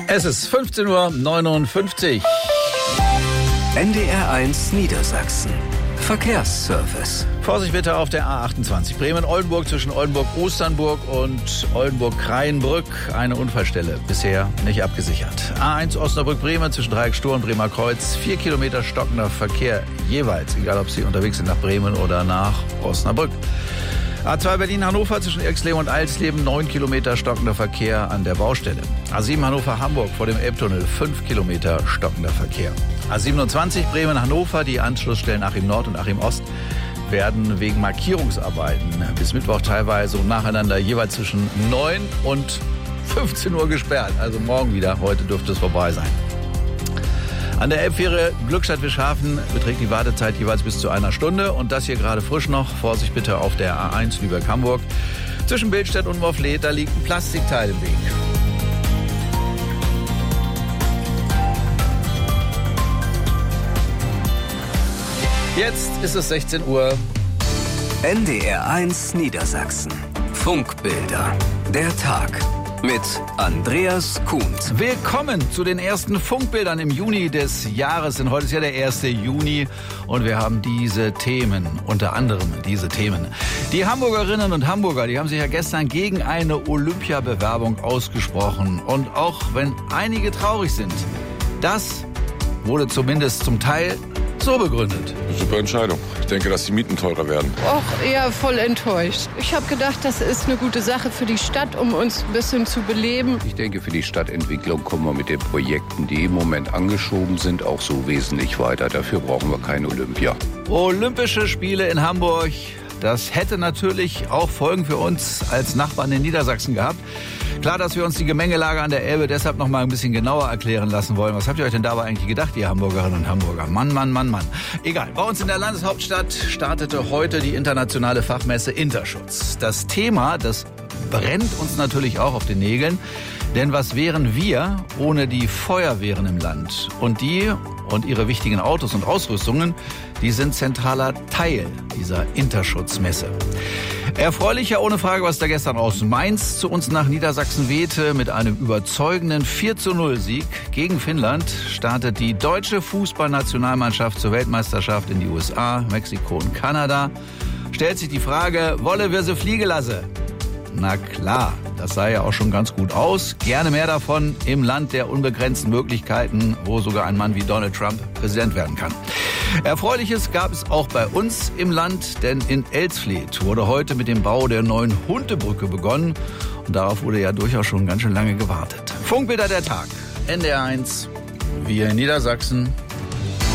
Es ist 15:59 Uhr. NDR1 Niedersachsen. Verkehrsservice. Vorsicht bitte auf der A28 Bremen-Oldenburg zwischen Oldenburg-Osternburg und Oldenburg-Kreienbrück. Eine Unfallstelle, bisher nicht abgesichert. A1 Osnabrück-Bremen zwischen Dreieck-Stur und Bremer Kreuz. 4 Kilometer stockender Verkehr jeweils, egal ob Sie unterwegs sind nach Bremen oder nach Osnabrück. A2 Berlin-Hannover zwischen Irxleben und Alsleben, 9 Kilometer stockender Verkehr an der Baustelle. A7 Hannover-Hamburg vor dem Elbtunnel, 5 Kilometer stockender Verkehr. A27 Bremen-Hannover, die Anschlussstellen Achim Nord und Achim Ost werden wegen Markierungsarbeiten bis Mittwoch teilweise und nacheinander jeweils zwischen 9 und 15 Uhr gesperrt. Also morgen wieder, heute dürfte es vorbei sein. An der Elbfähre Glückstadt-Wischhafen beträgt die Wartezeit jeweils bis zu 1 Stunde. Und das hier gerade frisch noch. Vorsicht bitte auf der A1 Lübeck-Hamburg. Zwischen Billstedt und Morfleet, da liegt ein Plastikteil im Weg. Jetzt ist es 16 Uhr. NDR1 Niedersachsen. Funkbilder. Der Tag. Mit Andreas Kuhnt. Willkommen zu den ersten Funkbildern im Juni des Jahres. Denn heute ist ja der 1. Juni und wir haben diese Themen, unter anderem diese Themen. Die Hamburgerinnen und Hamburger, die haben sich ja gestern gegen eine Olympiabewerbung ausgesprochen. Und auch wenn einige traurig sind, das wurde zumindest zum Teil so begründet. Super Entscheidung. Ich denke, dass die Mieten teurer werden. Och, eher voll enttäuscht. Ich habe gedacht, das ist eine gute Sache für die Stadt, um uns ein bisschen zu beleben. Ich denke, für die Stadtentwicklung kommen wir mit den Projekten, die im Moment angeschoben sind, auch so wesentlich weiter. Dafür brauchen wir kein Olympia. Olympische Spiele in Hamburg. Das hätte natürlich auch Folgen für uns als Nachbarn in Niedersachsen gehabt. Klar, dass wir uns die Gemengelage an der Elbe deshalb noch mal ein bisschen genauer erklären lassen wollen. Was habt ihr euch denn dabei eigentlich gedacht, ihr Hamburgerinnen und Hamburger? Mann, Mann, Mann, Mann. Egal, bei uns in der Landeshauptstadt startete heute die internationale Fachmesse Interschutz. Das Thema, das brennt uns natürlich auch auf den Nägeln. Denn was wären wir ohne die Feuerwehren im Land? Und die und ihre wichtigen Autos und Ausrüstungen, die sind zentraler Teil dieser Interschutzmesse. Erfreulicher ohne Frage, was da gestern aus Mainz zu uns nach Niedersachsen wehte. Mit einem überzeugenden 4:0-Sieg gegen Finnland startet die deutsche Fußballnationalmannschaft zur Weltmeisterschaft in die USA, Mexiko und Kanada. Stellt sich die Frage, wolle wir sie fliegen lassen? Na klar, das sah ja auch schon ganz gut aus. Gerne mehr davon im Land der unbegrenzten Möglichkeiten, wo sogar ein Mann wie Donald Trump Präsident werden kann. Erfreuliches gab es auch bei uns im Land, denn in Elsfleth wurde heute mit dem Bau der neuen Huntebrücke begonnen. Und darauf wurde ja durchaus schon ganz schön lange gewartet. Funkbilder der Tag. NDR1, wir in Niedersachsen.